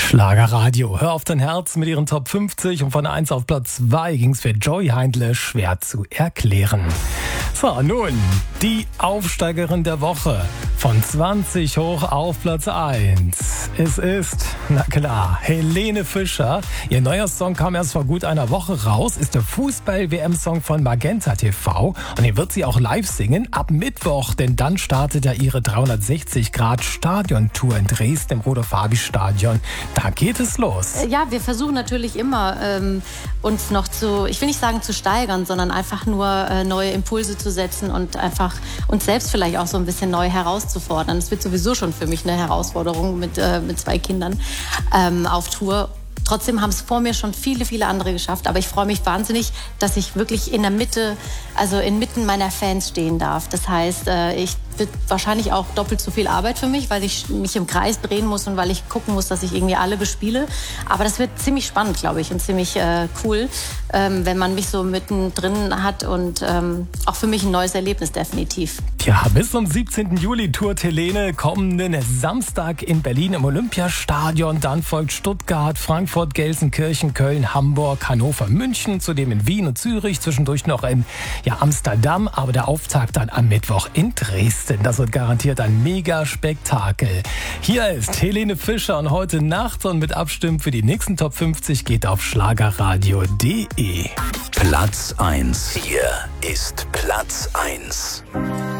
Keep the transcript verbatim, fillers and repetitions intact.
Schlagerradio. Hör auf dein Herz mit ihren Top fünfzig und von eins auf Platz zwei ging's für Joey Heindle schwer zu erklären. So, nun die Aufsteigerin der Woche. Von zwanzig hoch auf Platz eins. Es ist, na klar, Helene Fischer. Ihr neuer Song kam erst vor gut einer Woche raus, ist der Fußball-W M-Song von Magenta T V. Und den wird sie auch live singen ab Mittwoch, denn dann startet ja ihre dreihundertsechzig Grad Stadiontour in Dresden im Rudolf-Habich-Stadion. Da geht es los. Ja, wir versuchen natürlich immer, ähm, uns noch zu, ich will nicht sagen zu steigern, sondern einfach nur äh, neue Impulse zu setzen und einfach uns selbst vielleicht auch so ein bisschen neu herauszufordern. Es wird sowieso schon für mich eine Herausforderung mit, äh, mit zwei Kindern ähm, auf Tour. Trotzdem haben es vor mir schon viele, viele andere geschafft. Aber ich freue mich wahnsinnig, dass ich wirklich in der Mitte, also inmitten meiner Fans stehen darf. Das heißt, äh, ich wird wahrscheinlich auch doppelt so viel Arbeit für mich, weil ich mich im Kreis drehen muss und weil ich gucken muss, dass ich irgendwie alle bespiele. Aber das wird ziemlich spannend, glaube ich, und ziemlich äh, cool, ähm, wenn man mich so mittendrin hat und ähm, auch für mich ein neues Erlebnis definitiv. Ja, bis zum siebzehnten Juli tourt Helene kommenden Samstag in Berlin im Olympiastadion. Dann folgt Stuttgart, Frankfurt, Gelsenkirchen, Köln, Hamburg, Hannover, München. Zudem in Wien und Zürich, zwischendurch noch in ja, Amsterdam. Aber der Auftakt dann am Mittwoch in Dresden. Das wird garantiert ein Mega-Spektakel. Hier ist Helene Fischer und heute Nacht und mit Abstimmen für die nächsten Top fünfzig geht auf schlagerradio punkt de. Platz eins. Hier ist Platz eins.